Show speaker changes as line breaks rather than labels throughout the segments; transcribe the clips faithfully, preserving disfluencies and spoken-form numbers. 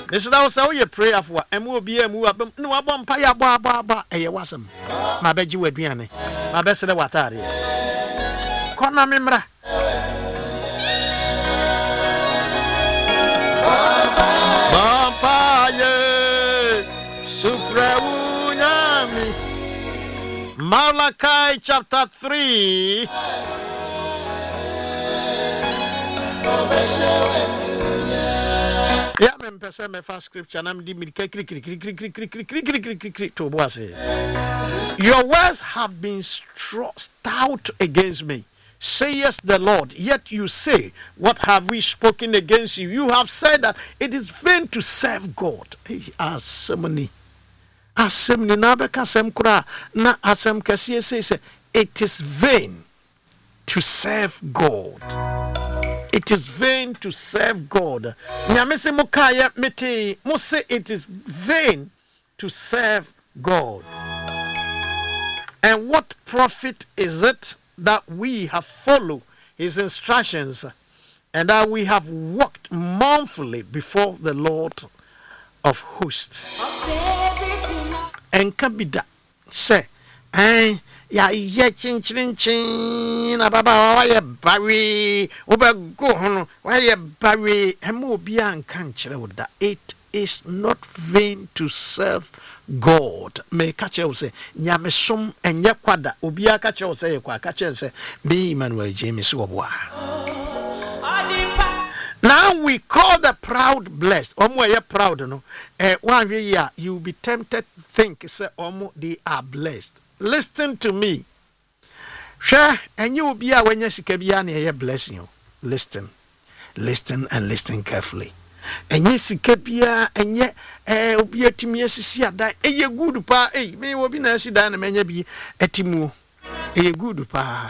This is also your prayer for and will be a move up. No, I won't pay a bar bar bar. A wasn't. My bed you would be any. My best of the water. Kona Mimra. Bampaye Sufra Unyami. Malachi chapter three. Yeah, I'm person my first scripture and I'm doing click click click click click click click click click click click click to boss. Your words have been stout against me, says the Lord. Yet you say, what have we spoken against you? You have said that it is vain to serve God. Asemni, asemni na beka sem kura na asem kesiye say it is vain to serve God. It is vain to serve God. Nyamese mukaya miti muse it is vain to serve God. And what profit is it that we have followed his instructions and that we have walked mournfully before the Lord of hosts? And kabida say, eh. Ya ye chin chin chin na baba wa ye bari oba go hono wa ye bari emu obi an kan kire wo da. It is not vain to serve God. Me ka kire wo say nyamesom enye kwada obi aka kire wo say ye kwa ka kire say be Emmanuel James Oboa. Now we call the proud blessed. Omo ye proud no eh one year you be tempted to think say omo they are blessed. Listen to me. Share and you will be a when you see Kabiani bless you. Listen. Listen and listen carefully. And yes, see Kabia and yet eh be a timia see that a good pa eh may will be nice down and may be a timu. A good pa.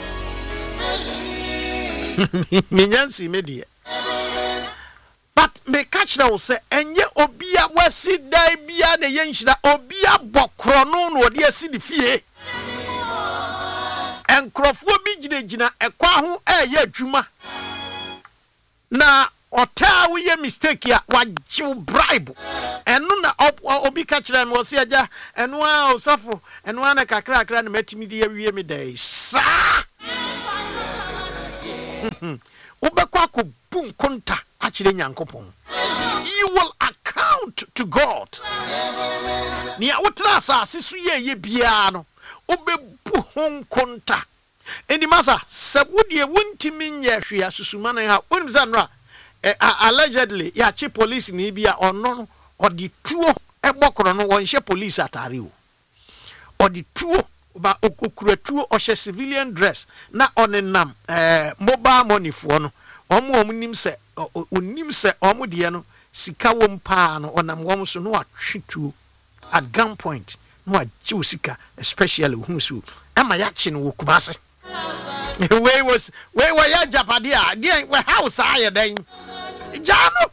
Minyansi media. But me catch that say and ye obia wasi dai bia na yenhira obia bokrono no de asi de fie enkrofo bi ginagina ekwa ho eye adwuma na ota wo ye mistake ya wagiw bribe eno na obi catch them wo se agya eno a osafo eno na kakra kakra na matimi de awie me dai sa obekwa ko bun konta akire nyankopon. You will account to God. Ni awutra asase so ye ye bia no obebu hon konta. Eni masa sabudie wontimi nya hwea susuma na ha onim sa no allegedly ya chi police ni bia ono no odi tuo ebokoro no wonhye police atare o. Odi tuo ba okura tuo ohye civilian dress na onenam eh mobile money fo no omo omunim se onim se omo de no sika wom pa no onam wom so no atwetuo at gunpoint no agye sika especially whom so ama ya chi no wokumase we was we were ya japade a de we house aye den jano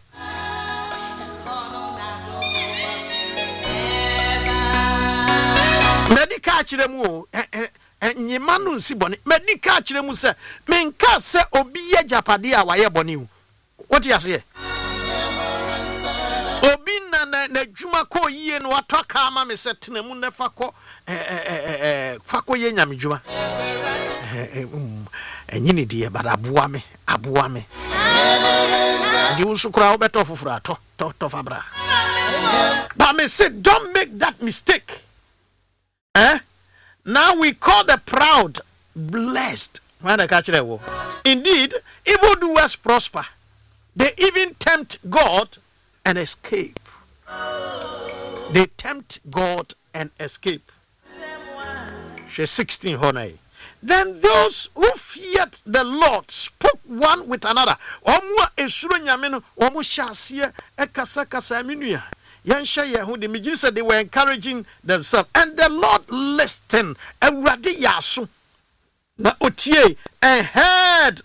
medical chiremu nyima no nsi bone medical chiremu se menka se obi ye japade a waye bone o what you say obi na na dwuma ko yie no atoka ama me se tenemu ne fako eh eh eh fako ye nyame dwuma eh enyini die bada aboa me aboa me di usukura obeto fufura to to to fabra but me say don't make that mistake. Eh? Now we call the proud blessed. Indeed, evildoers prosper. They even tempt God and escape. They tempt God and escape. She's sixteen, honey. Then those who feared the Lord spoke one with another. Omo esuro nyame no omo hyasie ekasa kasa minuya. Yansha Yahudi Mijin said they were encouraging themselves, and the Lord listened. And Radi Yasu na otie and heard.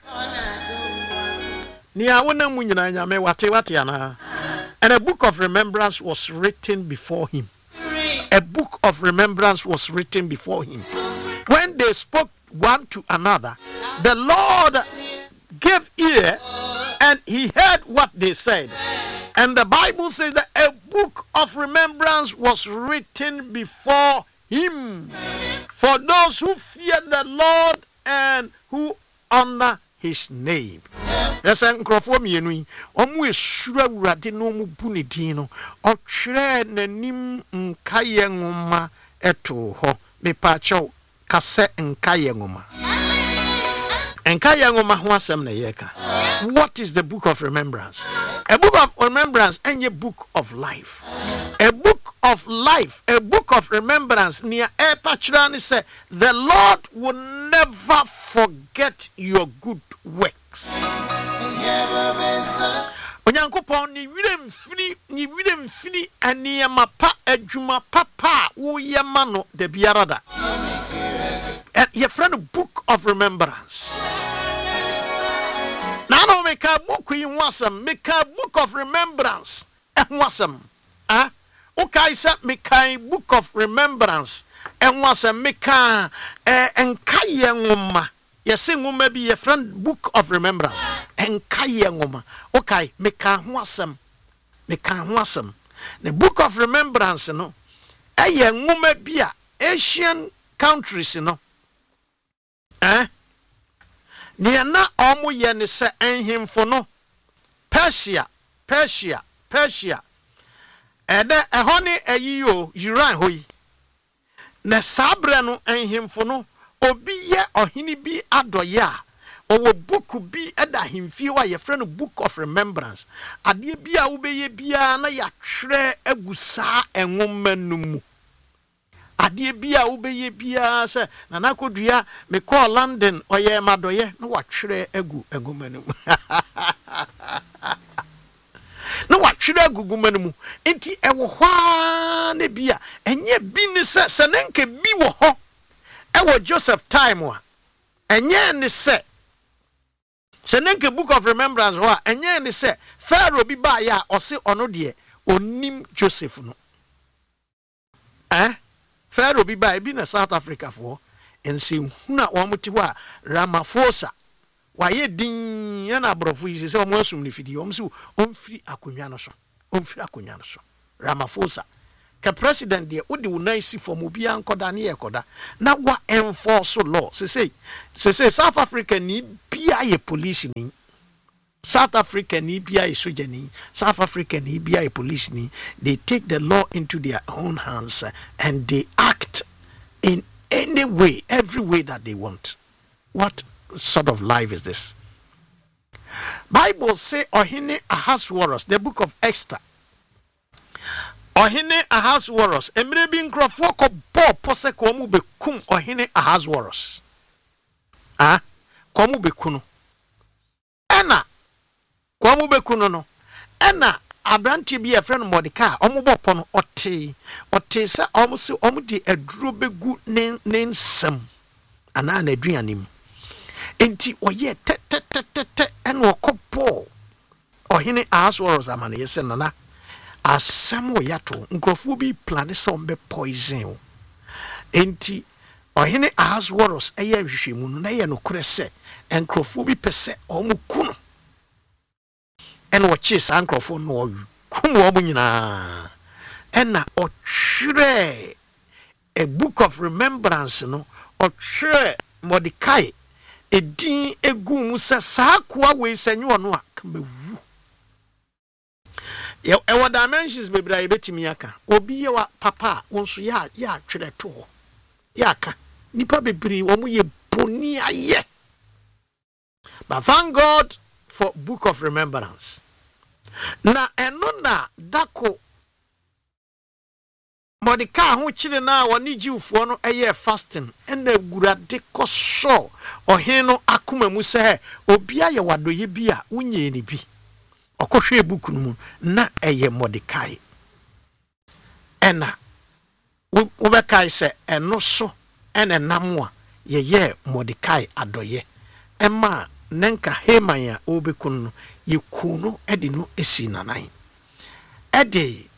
And a book of remembrance was written before him. A book of remembrance was written before him. When they spoke one to another, the Lord gave ear, and he heard what they said. And the Bible says that a book of remembrance was written before him for those who fear the Lord and who honor his name. Yes, and Crawford Mienui, Omu Shura Radino Bunidino, or Tre Nanim Nkayanguma eto ho, me pacho, Kase Nkayanguma. Nkayanguma Huasam Nayeka. What is the book of remembrance? A book of remembrance and a book of life. A book of life, a book of remembrance. Near Air Pachrani said, the Lord will never forget your good works. Onyankopon ni wirem firi ni wirem firi aniyama pa adwuma papa wo yema no de biarada. And your friend book of remembrance. Now no make a book in wasam, make a book of remembrance. And wasam. Ah? Okay, sir, make a book of remembrance. And wasam make a and kayanguma. Yes, sing maybe your friend book of remembrance. And kayanguma. Okay, make a wasam. Make a wasam. The book of remembrance, you know. A young woman be a Asian countries, you know. Eh? Near na omu ye se enhim for no Persia, Persia, Persia. Ede ehoni eyiyo yiran hoyi. Ne sabre no enhim for no obi ye ohini bi adoye a owo book bi eda himfie wa ye friend book of remembrance. Ade bi a wo beye bia na ya twere agusa enwoma numu. Adie bia ubeye bia se na nakodua me call London oye madoye na watwere agu agumanu na watwere agugumanu enti ewo hwa ne bia enye bi ne se senenke bi wo ho ewo Joseph time wa enye ne se senenke book of remembrance ho enye ne se Pharaoh bi ba ya ose ono de onim Joseph no eh Pharaoh bi ba bi na South Africa for ensi huna omuti wa Ramaphosa wa ye din ya na brofo yi se omo asum ni fidi omsi omfiri akonwa no so omfiri akonwa no so Ramaphosa ka president de odi unai for mo bia nkoda na ye koda na wa enforce law se say se say South Africa ni bia ye police ni South Africa ni bia ye soja ni South Africa ni bia ye police ni they take the law into their own hands uh, and they act in any way, every way that they want. What sort of life is this? Bible say Ohene Ahasuerus, the book of Esther. Ohene Ahasuerus emre bi nkrofo ko bo pose ko mu bekum Ohene Ahasuerus. Ah, ko mu bekunu. Ena kwa mu bekuno no ena abranti bi e friend Mordecai omo bopo no ote ote se omo se omo di aduro begu ne ne nsam ana na aduanim enti oye te te te te te ena okopo Ohene Ahasuerus amane yese nana asam wo yato nkrofo bi plan se ombe poison enti Ohene Ahasuerus eye hwehwemu no na ye no kure se nkrofo bi pese omo kuno and what chase ankrofo no kum wo nyina ena otwere a book of remembrance no otwere Mordecai edin egu mu se saakoa we sanyo no a kamewu e e wa dimensions bebra ye betimi aka obi ye wa papa wonso ya ya twere to ho ya aka nipa bebri wo mu ye boni aye. But thank God for book of remembrance. Na eno na dako Mordecai hu chire na woni jiwfo no eye fasting ena gurade koso Ohene no akoma mu se obi aye wadoye bi a unye ni bi okohwe book no mu na eye Mordecai ena wo be kai se eno so ena namwa ye ye Mordecai adoye ema nenka Haman ya obekun no yekuno edi no esi nanan edi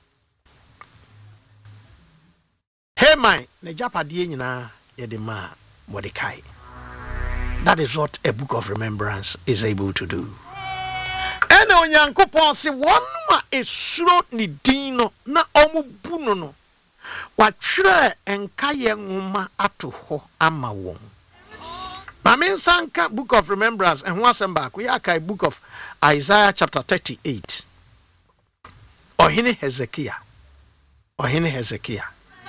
Haman ne japade nyina yede ma Mordecai. That is what a book of remembrance is able to do. And ɛna onyankopɔn se wɔn a esuro ne din no na ɔmo bu no no watwerɛ nkaeɛ nwoma ato hɔ ama wɔn. Mame nsanka book of remembrance and wasem back we are book of Isaiah chapter thirty-eight. Ohene Hezekiah. Ohene Hezekiah.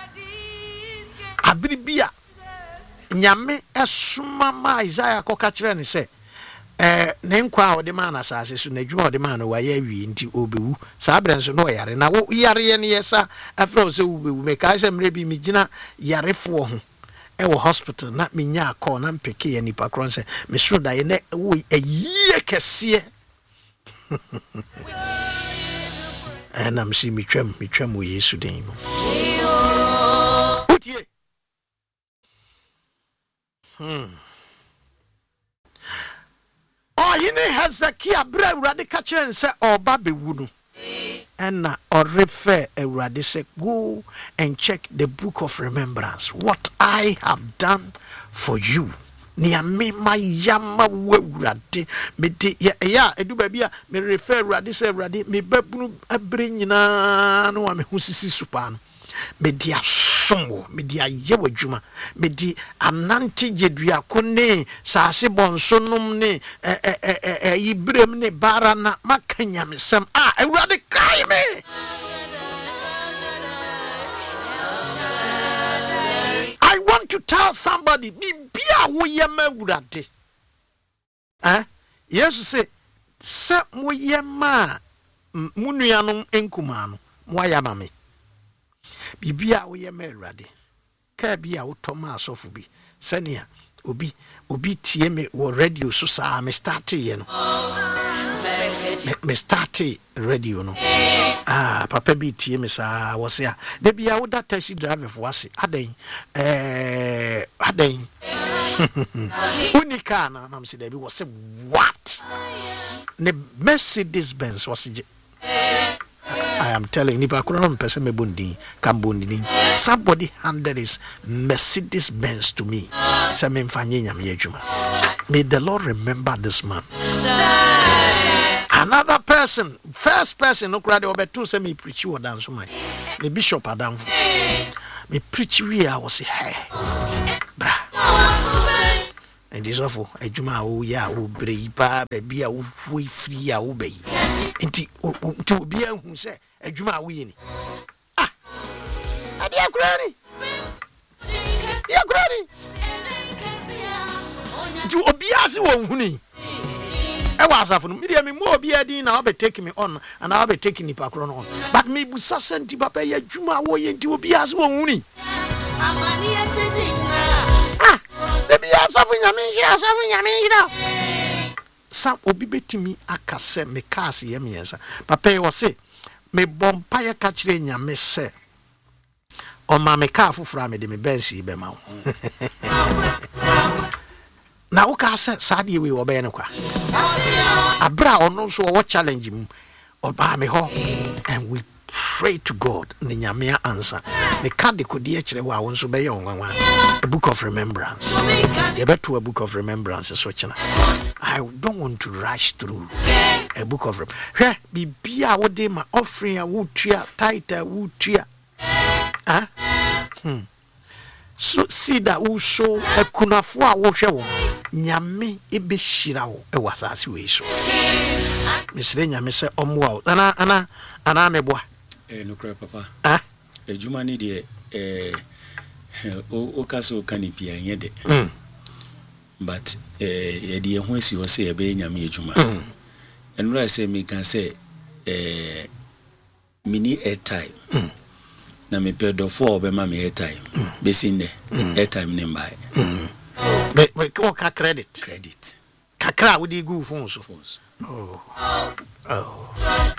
Abribia nyame esuma ma Isaiah ko ka kire ne se eh ne nkwa ode ma na asase so na dwuma ode ma na waye awie nti obewu sa abrenso no yare na wo yare ye ne yesa afro se obewu me ka se mre bi mi gina yarefo ho ewo hospital na menya call na mpeke ya nipa kron se me suro da ye ne wo ayie kese ana msi mitwam mitwam wo Yesu den no utie hmm oh yine Hezekiah bra urade ka kire se oba bewu no and or refer a say go and check the book of remembrance what I have done for you. Nia me ma yama wurade me de ya edu ba bia me refer urade say urade me babunu abre nyina no wa me husisi supa no me di asom me di aye wadwuma me di anante jedua kone saase bonso nom ne eh eh eh ibrem ne bara na makanya mesem ah ewurade kai me. I want to tell somebody bibia wo yema ewurade eh Jesus say se mo yema munuanom enkuma no mo ayama me bibia wo ye merade ka bia wo toma asofu bi sania obi obi tie me wo radio so sa me start ye no me, me start radio no ah papa bi tie me sa wo se a de bia wo da taxi driver fo ase adan eh adan unika na na me se de bi wo se what ne Mercedes Benz wo se I am telling you, somebody handed his Mercedes Benz to me. May the Lord remember this man. Another person, first person, no crowd over two say me preach you dance my the bishop Adam. Me preach we I was say hey, bra. And this awful a juma oh ya oh breba baby a free free a obey. Inti to be a who say a juma we ni. Ah, dear granny, dear granny. To obiasi won huni. I was after me, me more be a din, I'll be taking me on and I'll be taking the background on. But me busa senti papa ya juma wo yenti obiasi won huni. Ah, baby, I'm suffering. I'm suffering. Some obi betimi akase me kasi ye miensa. Papa was say me bompaya kachire nyame se. O ma me ka fufura me de me bensi be ma. Na wo ka se sade we wo be ne kwa. Abra ono so wo challenge mu. Oba me ho and we pray to God ne nyame answer. Me ka de kodi e kire wa wo so be ye onwanwa. A book of remembrance. The better a book of remembrance is such. I don't want to rush through a book of remembrance. Be be a what my offering a wood tree, tighter wood tree. Ah, hmm. So see that also a kunafua washer nyame ebe shirao e wasasi we so. Miss Renya me say omwa ana ana ana meboa.
Eh no cry papa.
Ah,
e juma ni de eh o o kaso kanipia nyede.
Mm.
But eh yede ho asi ho say e be nyame ejuma. Mm. And I say me can say eh mini airtime. Mm. Na me pedo for be ma me airtime. Mm. Be sin there. Mm. Airtime name by.
Mm. Be be ko ka credit.
Credit.
Kakra wo di go phone so.
Phones.
Oh. Oh.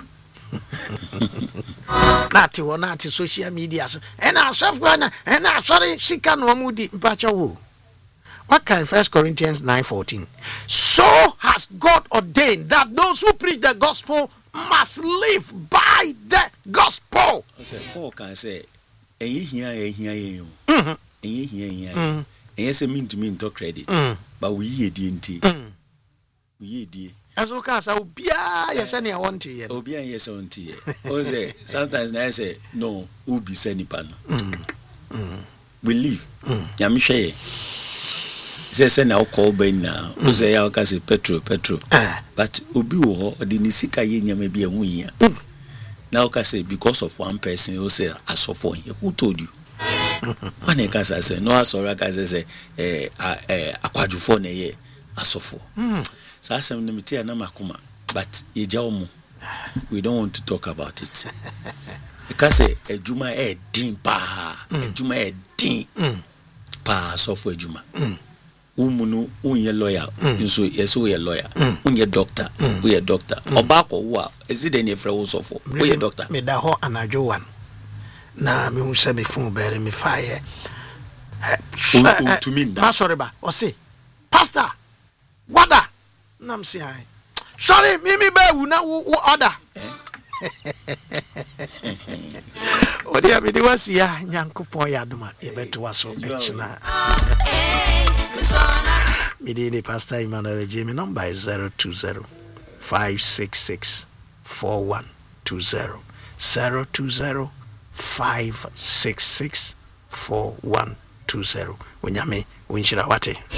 Nati wo nati social media so and I software na and I sorry sika no mudi mpacha wo. What can First Corinthians nine fourteen? So has God ordained that those who preach the gospel must live by the gospel.
I said Paul can say eyi hia eyi hia yen.
Mhm.
Eyi hia hia. Eyi say mean to mean to credit. But we ye di nti. We ye di.
Aso ka sa obia ye se ne want ye.
Obia ye se want ye. O say sometimes na say no, who be say nipa no. Mm. Mm. We leave. Ya me hwe ye. Say say na call ben na. O say ya ka say petrol petrol. But obi wo ho odi ni sika ye nyama bi ehun ya. Now ka say because of one person who say asofo ye. Who told you? When I can say no asora ka say eh eh akwadufo na ye asofo. So asem na meti na makoma but ye jawo we don't want to talk about it. Because ejuma e din pa ejuma e din pa asofo ejuma. Umunu unye lawyer nso yeso we lawyer unye doctor we doctor obako wo ezide ne frɛ wo sofo we doctor
me da ho anadwo wan na me hu se me fun bere me faye
to me
ma sorry ba o say pastor wada nam say ai sorry me me ba wu na wo order o dia me di wasia nyankopon ya doma ye beto aso echina Midini Pastor Emmanuel J. My number is zero two zero five six six four one two zero zero two zero five six six four one two zero. When you me, when should I wait?